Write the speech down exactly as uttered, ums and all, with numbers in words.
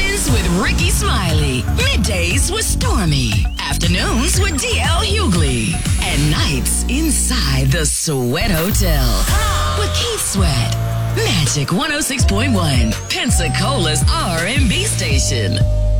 Mornings with Ricky Smiley. Middays with Stormy. Afternoons with D L Hughley. And nights inside the Sweat Hotel with Keith Sweat. Magic one oh six point one, Pensacola's R and B station.